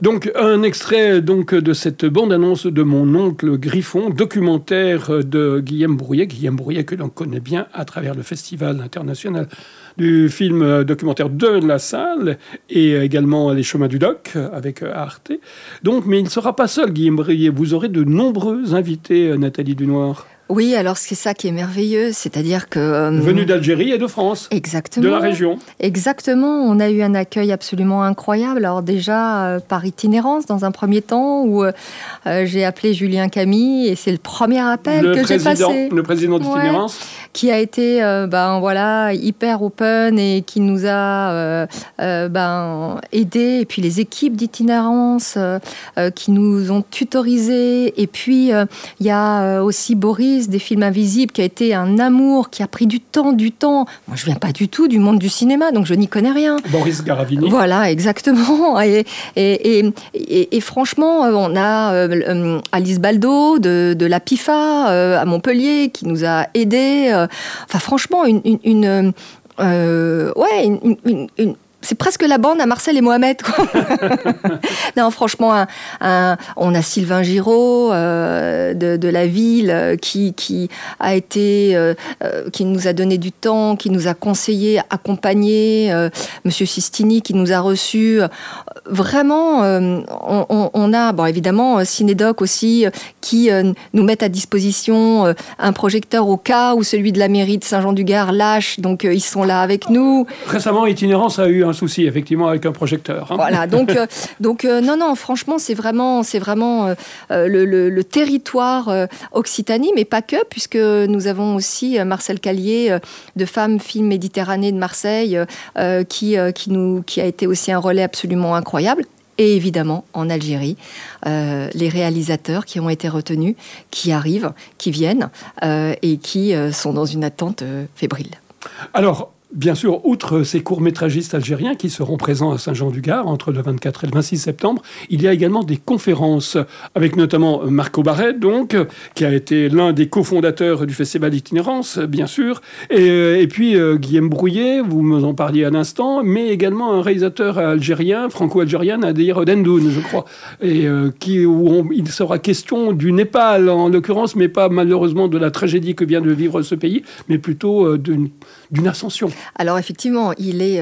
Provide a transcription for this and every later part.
Donc, un extrait donc, de cette bande-annonce de Mon oncle Griffon, documentaire de Guillaume Brouillet que l'on connaît bien à travers le Festival international du film documentaire de la Salle et également Les Chemins du Doc avec Arte. Donc, mais il ne sera pas seul, Guillaume Brouillet. Vous aurez de nombreux invités, Nathalie Dunoir. Oui, alors c'est ça qui est merveilleux, c'est-à-dire que... Venu d'Algérie et de France. Exactement. De la région. Exactement, on a eu un accueil absolument incroyable. Alors déjà, par itinérance, dans un premier temps, où j'ai appelé Julien Camille, et c'est le premier appel que j'ai passé. Le président d'Itinérance. Ouais, qui a été hyper open et qui nous a aidés. Et puis les équipes d'Itinérance qui nous ont tutorisés. Et puis, il y a aussi Boris, des Films Invisibles, qui a été un amour, qui a pris du temps. Moi, je viens pas du tout du monde du cinéma, donc je n'y connais rien. Boris Garavini. Voilà, exactement. Et franchement, on a Alice Baldo de la PIFA à Montpellier, qui nous a aidés. Enfin, franchement, c'est presque la bande à Marcel et Mohamed, quoi. Non, franchement, on a Sylvain Giraud de la ville qui a été, qui nous a donné du temps, qui nous a conseillé, accompagné. Monsieur Sistini qui nous a reçus. Vraiment, on a, évidemment, Cinédoc aussi, qui nous mettent à disposition un projecteur au cas où celui de la mairie de Saint-Jean-du-Gard lâche. Donc, ils sont là avec nous. Récemment, Itinérance a eu un souci, effectivement, avec un projecteur. Hein. Voilà, donc non, franchement, c'est vraiment le territoire Occitanie, mais pas que, puisque nous avons aussi Marcel Callier de Femmes Film Méditerranée de Marseille, qui a été aussi un relais absolument incroyable. Et évidemment, en Algérie, les réalisateurs qui ont été retenus, qui arrivent, qui viennent, et qui sont dans une attente fébrile. Alors, bien sûr, outre ces courts-métragistes algériens qui seront présents à Saint-Jean-du-Gard entre le 24 et le 26 septembre, il y a également des conférences avec notamment Marco Barret, donc, qui a été l'un des cofondateurs du Festival d'Itinérance, bien sûr, et puis Guillaume Brouillet, vous me en parliez à l'instant, mais également un réalisateur algérien, franco-algérien, Nadir Dendoun, je crois, et où il sera question du Népal, en l'occurrence, mais pas malheureusement de la tragédie que vient de vivre ce pays, mais plutôt d'une ascension. Alors effectivement, il est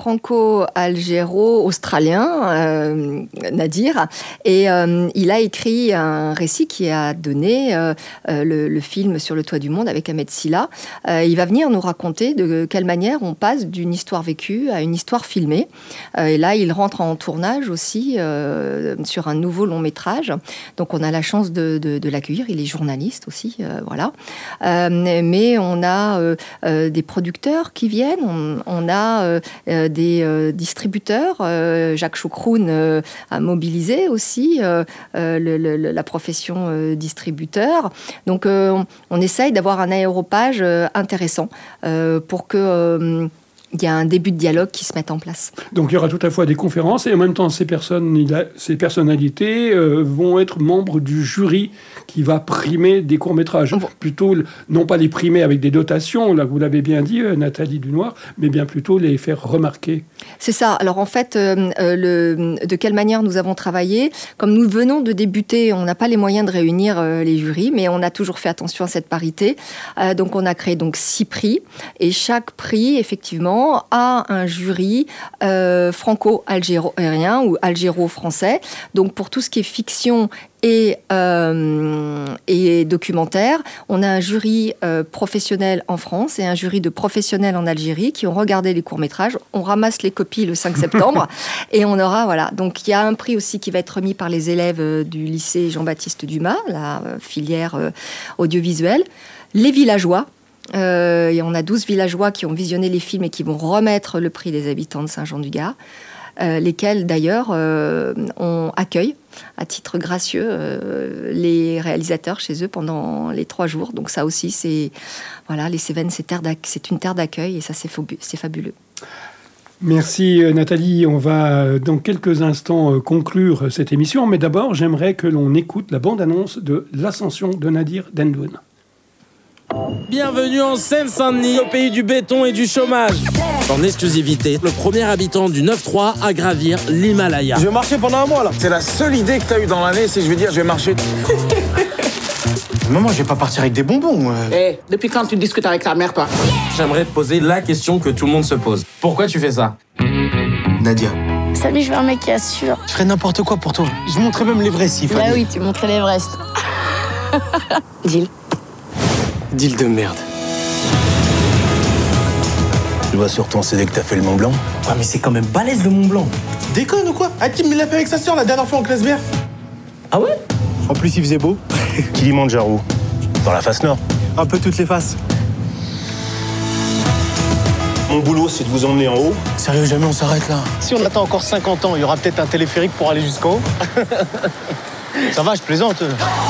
franco-algéro-australien, Nadir, et il a écrit un récit qui a donné le film Sur le toit du monde avec Ahmed Silla. Il va venir nous raconter de quelle manière on passe d'une histoire vécue à une histoire filmée. Et là, il rentre en tournage aussi sur un nouveau long métrage. Donc on a la chance de l'accueillir. Il est journaliste aussi, voilà. Mais on a des producteurs qui viennent. On a des distributeurs. Jacques Choucroune a mobilisé aussi la profession distributeur. Donc, on essaye d'avoir un aéropage intéressant pour que... il y a un début de dialogue qui se met en place. Donc il y aura tout à la fois des conférences et en même temps ces personnalités vont être membres du jury qui va primer des courts-métrages. Plutôt, non pas les primer avec des dotations, là vous l'avez bien dit, Nathalie Dunoir, mais bien plutôt les faire remarquer. C'est ça. Alors en fait, de quelle manière nous avons travaillé ? Comme nous venons de débuter, on n'a pas les moyens de réunir les jurys, mais on a toujours fait attention à cette parité. Donc on a créé 6 prix et chaque prix, effectivement, a un jury franco-algérien ou algéro-français. Donc pour tout ce qui est fiction et documentaire, on a un jury professionnel en France et un jury de professionnels en Algérie qui ont regardé les courts-métrages. On ramasse les copies le 5 septembre et on aura, voilà. Donc il y a un prix aussi qui va être remis par les élèves du lycée Jean-Baptiste Dumas, la filière audiovisuelle. Les villageois. Et on a 12 villageois qui ont visionné les films et qui vont remettre le prix des habitants de Saint-Jean-du-Gard, lesquels d'ailleurs on accueille à titre gracieux les réalisateurs chez eux pendant les 3 jours. Donc ça aussi, c'est voilà, les Cévennes, c'est une terre d'accueil et ça c'est fabuleux. Merci Nathalie, on va dans quelques instants conclure cette émission, mais d'abord j'aimerais que l'on écoute la bande-annonce de l'ascension de Nadir Dendoun. Bienvenue en Seine-Saint-Denis, au pays du béton et du chômage. En exclusivité, le premier habitant du 9-3 à gravir l'Himalaya. Je vais marcher pendant un mois là. C'est la seule idée que t'as eue dans l'année, c'est je vais dire je vais marcher. Maman, je vais pas partir avec des bonbons. Depuis quand tu discutes avec ta mère, toi? J'aimerais te poser la question que tout le monde se pose. Pourquoi tu fais ça? Nadia, Salut, je veux un mec qui assure. je ferais n'importe quoi pour toi. Je montrerais même l'Everest s'il fallait. Bah oui, tu montrais l'Everest. Deal. Deal de merde. Je vois sur ton CD que t'as fait le Mont Blanc. Ouais, mais c'est quand même balèze le Mont Blanc. Déconne ou quoi? Hakim, il l'a fait avec sa sœur la dernière fois en classe verte. Ah ouais? En plus, il faisait beau. Kilimandjaro. Dans la face nord. Un peu toutes les faces. Mon boulot, c'est de vous emmener en haut. Sérieux, jamais on s'arrête là. Si on attend encore 50 ans, il y aura peut-être un téléphérique pour aller jusqu'en haut. Ça va, je plaisante.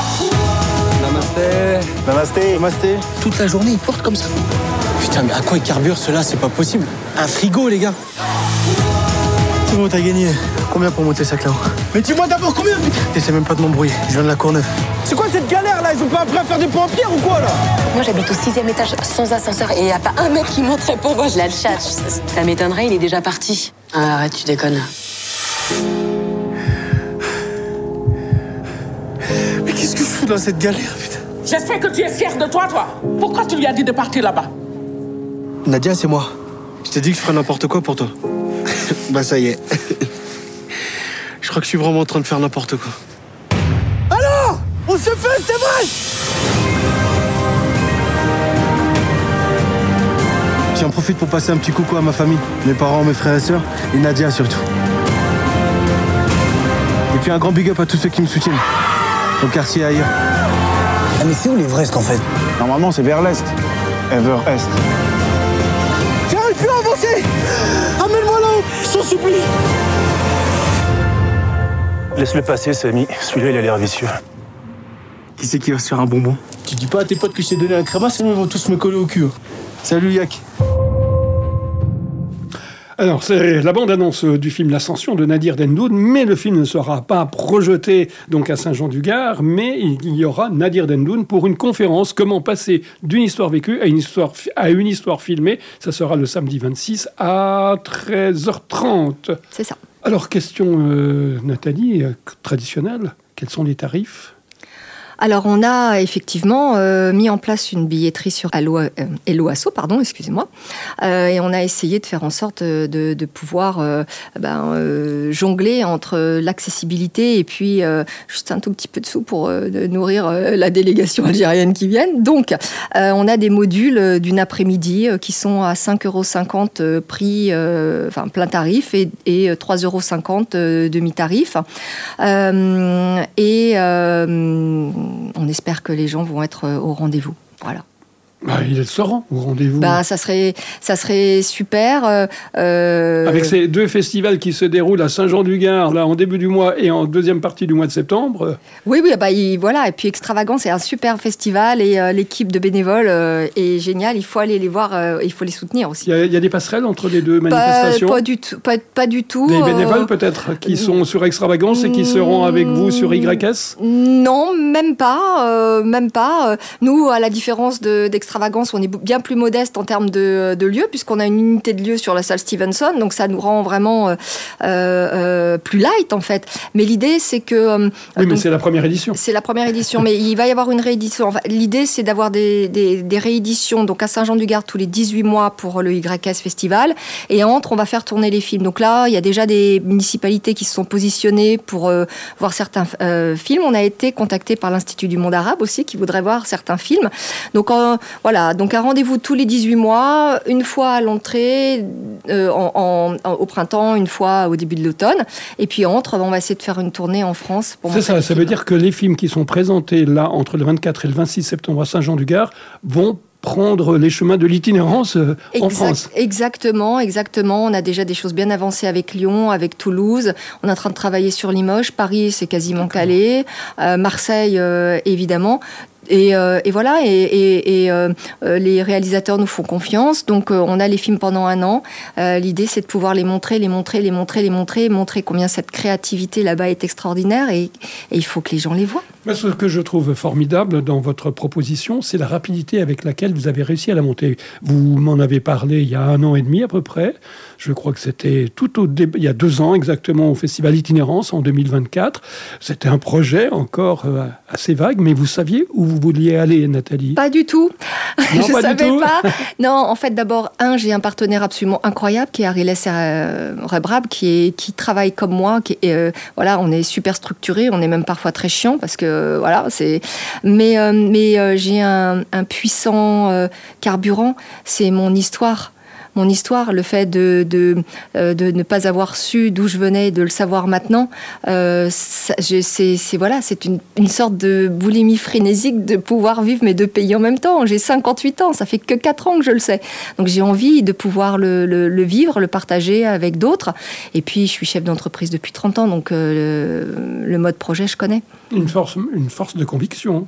Namasté. Namasté. Toute la journée, ils portent comme ça. Putain, mais à quoi ils carburent ceux-là? C'est pas possible. Un frigo, les gars. C'est bon, t'as gagné. Combien pour monter ça là-haut? Mais dis-moi d'abord combien, putain. T'essaies même pas de m'embrouiller. Je viens de la Courneuve. C'est quoi cette galère là? Ils ont pas appris à faire des ponts en pierre ou quoi là? Moi, j'habite au 6e étage sans ascenseur et il n'y a pas un mec qui monterait pour moi. Je la chatte. Ça m'étonnerait, il est déjà parti. Ah, arrête, tu déconnes. Mais qu'est-ce que je fous dans cette galère, putain? J'espère que tu es fier de toi. Pourquoi tu lui as dit de partir là-bas? Nadia, c'est moi. Je t'ai dit que je ferais n'importe quoi pour toi. Bah ça y est. Je crois que je suis vraiment en train de faire n'importe quoi. Alors on se fait, c'est vrai. J'en profite pour passer un petit coucou à ma famille, mes parents, mes frères et sœurs, et Nadia surtout. Et puis un grand big up à tous ceux qui me soutiennent, au quartier et ailleurs. Ah, mais c'est où l'Everest en fait? Normalement, c'est vers l'est. Everest. J'arrive plus à avancer. Amène-moi là-haut, je t'en supplie. Laisse-le passer, Samy. Celui-là, il a l'air vicieux. Qui c'est qui va se faire un bonbon? Tu dis pas à tes potes que je t'ai donné un créma, sinon ils vont tous me coller au cul. Salut Yak. Alors, c'est la bande-annonce du film L'Ascension de Nadir Dendoun, mais le film ne sera pas projeté donc à Saint-Jean-du-Gard, mais il y aura Nadir Dendoun pour une conférence Comment passer d'une histoire vécue à une histoire filmée. Ça sera le samedi 26 à 13h30. C'est ça. Alors, question Nathalie, traditionnelle, quels sont les tarifs ? Alors, on a effectivement mis en place une billetterie sur Helloasso, excusez-moi, et on a essayé de faire en sorte de pouvoir jongler entre l'accessibilité et puis juste un tout petit peu de sous pour nourrir la délégation algérienne qui vient. Donc, on a des modules d'une après-midi qui sont à 5,50 € prix, plein tarif, et 3,50 € demi-tarif. On espère que les gens vont être au rendez-vous. Voilà. Ils seront au rendez-vous. Ça serait super. Avec ces deux festivals qui se déroulent à Saint-Jean-du-Gard, là, en début du mois et en deuxième partie du mois de septembre. Oui, voilà. Et puis Extravagance, c'est un super festival et l'équipe de bénévoles est géniale. Il faut aller les voir, il faut les soutenir aussi. Il y a des passerelles entre les deux manifestations? Pas du tout. Des bénévoles peut-être qui sont sur Extravagance et qui seront avec vous sur YS? Non, même pas. Nous, à la différence d'Extravagance, on est bien plus modeste en termes de lieux, puisqu'on a une unité de lieu sur la salle Stevenson, donc ça nous rend vraiment plus light en fait. Mais l'idée, c'est que... Oui, mais c'est la première édition. C'est la première édition, mais il va y avoir une réédition. Enfin, l'idée, c'est d'avoir des rééditions donc à Saint-Jean-du-Gard tous les 18 mois pour le YS Festival, et on va faire tourner les films. Donc là, il y a déjà des municipalités qui se sont positionnées pour voir certains films. On a été contacté par l'Institut du Monde Arabe aussi, qui voudrait voir certains films. Donc voilà, donc un rendez-vous tous les 18 mois, une fois à l'entrée au printemps, une fois au début de l'automne. Et puis on va essayer de faire une tournée en France. C'est ça, ça veut dire que les films qui sont présentés là, entre le 24 et le 26 septembre à Saint-Jean-du-Gard, vont prendre les chemins de l'itinérance en France. Exactement. On a déjà des choses bien avancées avec Lyon, avec Toulouse. On est en train de travailler sur Limoges. Paris, c'est quasiment calé. Marseille, évidemment. Et voilà, les réalisateurs nous font confiance. Donc, on a les films pendant 1 an. L'idée, c'est de pouvoir les montrer, montrer combien cette créativité là-bas est extraordinaire. Et il faut que les gens les voient. Mais ce que je trouve formidable dans votre proposition, c'est la rapidité avec laquelle vous avez réussi à la monter. Vous m'en avez parlé il y a 1 an et demi à peu près. Je crois que c'était il y a 2 ans exactement au Festival Itinérance en 2024. C'était un projet encore assez vague, mais vous saviez où vous vouliez aller, Nathalie? Pas du tout. Non, je pas savais du tout. pas. Non, en fait, d'abord, j'ai un partenaire absolument incroyable qui est Ariles Rebrab, qui travaille comme moi. Voilà, on est super structuré, on est même parfois très chiant parce que voilà, c'est. Mais j'ai un puissant carburant, c'est mon histoire. Mon histoire, le fait de ne pas avoir su d'où je venais, de le savoir maintenant, c'est une sorte de boulimie frénésique de pouvoir vivre mes 2 pays en même temps. J'ai 58 ans, ça fait que 4 ans que je le sais. Donc j'ai envie de pouvoir le vivre, le partager avec d'autres. Et puis je suis chef d'entreprise depuis 30 ans, donc le mode projet, je connais. Une force de conviction.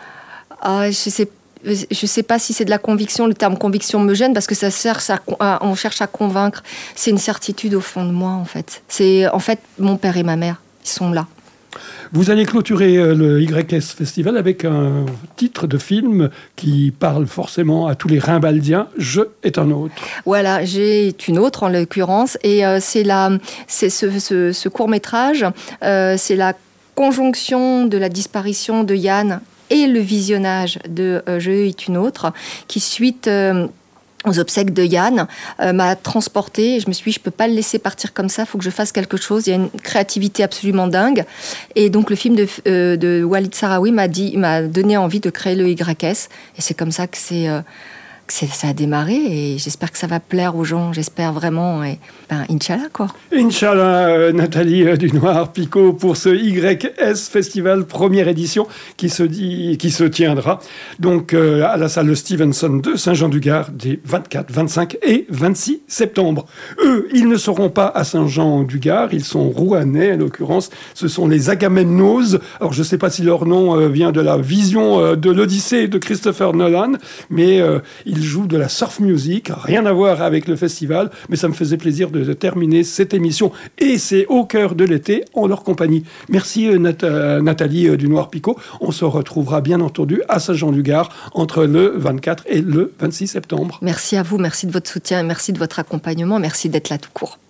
Je sais pas si c'est de la conviction. Le terme conviction me gêne parce que on cherche à convaincre. C'est une certitude au fond de moi, en fait. C'est en fait mon père et ma mère, ils sont là. Vous allez clôturer le YS Festival avec un titre de film qui parle forcément à tous les Rimbaldiens, « Je est un autre ». Voilà, j'ai une autre en l'occurrence. Et c'est ce court-métrage, c'est la conjonction de la disparition de Yann et le visionnage de Je est une autre, qui suite aux obsèques de Yann, m'a transportée. Je me suis dit, je peux pas le laisser partir comme ça, il faut que je fasse quelque chose. Il y a une créativité absolument dingue. Et donc, le film de Walid Sahraoui m'a donné envie de créer le YS. Et c'est comme ça que ça a démarré. Et j'espère que ça va plaire aux gens. J'espère vraiment. Et Inch'Allah, quoi. Inch'Allah, Nathalie Dunoir-Picaud, pour ce YS Festival, première édition, qui se tiendra donc à la salle Stevenson de Saint-Jean-du-Gard des 24, 25 et 26 septembre. Eux, ils ne seront pas à Saint-Jean-du-Gard, ils sont rouennais, en l'occurrence. Ce sont les Agamemnos. Alors, je ne sais pas si leur nom vient de la vision de l'Odyssée de Christopher Nolan, mais ils jouent de la surf music, rien à voir avec le festival, mais ça me faisait plaisir de terminer cette émission, et c'est au cœur de l'été, en leur compagnie. Merci Nathalie Dunoir-Picaud. On se retrouvera bien entendu à Saint-Jean-du-Gard entre le 24 et le 26 septembre. Merci à vous, merci de votre soutien, merci de votre accompagnement, merci d'être là tout court.